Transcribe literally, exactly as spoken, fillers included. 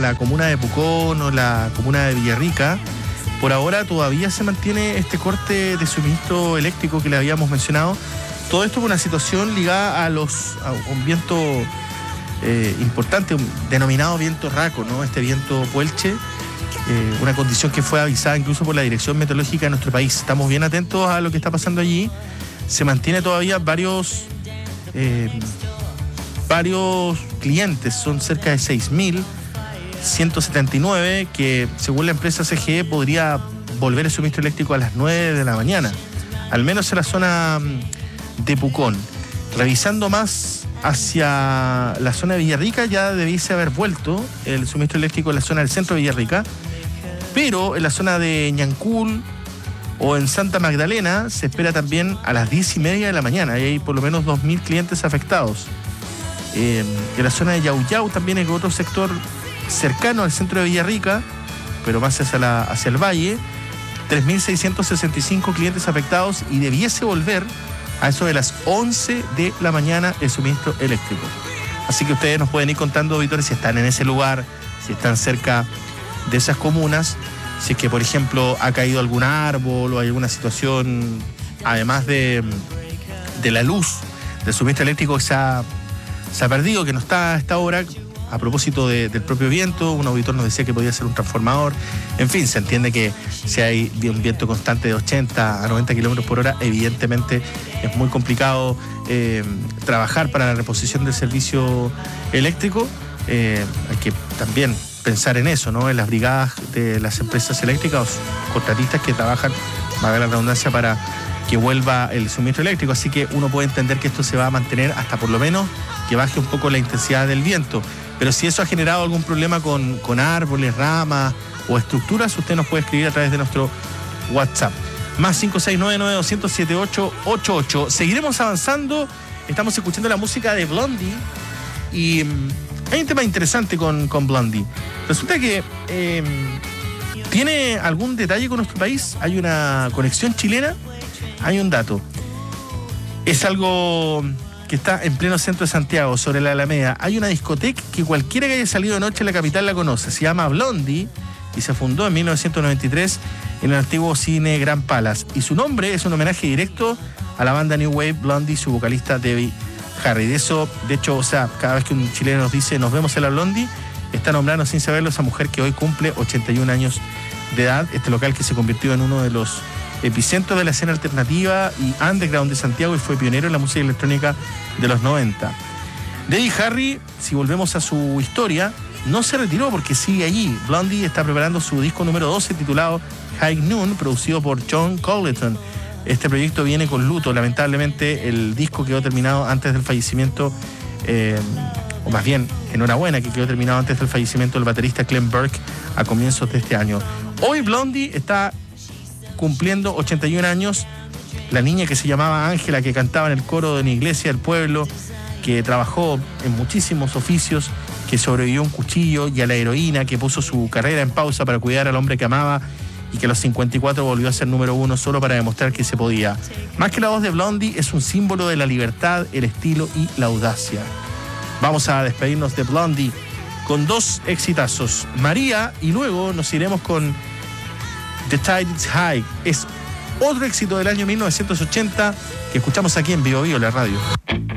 la comuna de Pucón o la comuna de Villarrica, por ahora todavía se mantiene este corte de suministro eléctrico que le habíamos mencionado. Todo esto por una situación ligada a los a un viento eh, importante, un denominado viento raco, ¿no? Este viento puelche, eh, una condición que fue avisada incluso por la Dirección Meteorológica de nuestro país. Estamos bien atentos a lo que está pasando allí. Se mantiene todavía varios eh, varios clientes, son cerca de seis mil ciento setenta y nueve, que según la empresa C G E podría volver el suministro eléctrico a las nueve de la mañana, al menos en la zona de Pucón. Revisando más hacia la zona de Villarrica, ya debiese haber vuelto el suministro eléctrico en la zona del centro de Villarrica, pero en la zona de Ñancul o en Santa Magdalena se espera también a las diez y media de la mañana, y hay por lo menos dos mil clientes afectados. Eh, en la zona de Yauyau también hay otro sector cercano al centro de Villarrica, pero más hacia, la, hacia el valle, tres mil seiscientos sesenta y cinco clientes afectados, y debiese volver a eso de las once de la mañana el suministro eléctrico. Así que ustedes nos pueden ir contando, auditores, si están en ese lugar, si están cerca de esas comunas, si es que, por ejemplo, ha caído algún árbol o hay alguna situación, además de, de la luz del suministro eléctrico que se ha, se ha perdido, que no está a esta hora. A propósito de, del propio viento, un auditor nos decía que podía ser un transformador. En fin, se entiende que si hay un viento constante de ochenta a noventa kilómetros por hora, evidentemente es muy complicado eh, trabajar para la reposición del servicio eléctrico. Eh, hay que también pensar en eso, ¿no? En las brigadas de las empresas eléctricas, contratistas que trabajan, valga la redundancia, para que vuelva el suministro eléctrico. Así que uno puede entender que esto se va a mantener hasta por lo menos que baje un poco la intensidad del viento. Pero si eso ha generado algún problema con, con árboles, ramas o estructuras, usted nos puede escribir a través de nuestro WhatsApp. Más cinco seis nueve nueve dos cero siete ocho ocho ocho. Seguiremos avanzando. Estamos escuchando la música de Blondie. Y um, hay un tema interesante con, con Blondie. Resulta que eh, tiene algún detalle con nuestro país. Hay una conexión chilena. Hay un dato. Es algo que está en pleno centro de Santiago, sobre la Alameda. Hay una discoteca que cualquiera que haya salido de noche en la capital la conoce. Se llama Blondie y se fundó en mil novecientos noventa y tres en el antiguo cine Grand Palace. Y su nombre es un homenaje directo a la banda New Wave Blondie y su vocalista Debbie Harry. De eso, de hecho, o sea, cada vez que un chileno nos dice nos vemos en la Blondie, está nombrando sin saberlo esa mujer que hoy cumple ochenta y un años de edad. Este local que se convirtió en uno de los epicentro de la escena alternativa y underground de Santiago y fue pionero en la música electrónica de los noventa. Debbie Harry, si volvemos a su historia, no se retiró porque sigue allí. Blondie está preparando su disco número doce titulado High Noon, producido por John Colleton. Este proyecto viene con luto. Lamentablemente el disco quedó terminado antes del fallecimiento, eh, o más bien, enhorabuena que quedó terminado antes del fallecimiento del baterista Clem Burke a comienzos de este año. Hoy Blondie está cumpliendo ochenta y un años. La niña que se llamaba Ángela, que cantaba en el coro de una iglesia del pueblo, que trabajó en muchísimos oficios, que sobrevivió a un cuchillo y a la heroína, que puso su carrera en pausa para cuidar al hombre que amaba y que a los cincuenta y cuatro volvió a ser número uno solo para demostrar que se podía. Más que la voz de Blondie, es un símbolo de la libertad, el estilo y la audacia. Vamos a despedirnos de Blondie con dos exitazos, María, y luego nos iremos con The Tide is High. Es otro éxito del año mil novecientos ochenta que escuchamos aquí en Vivo Vivo, la radio.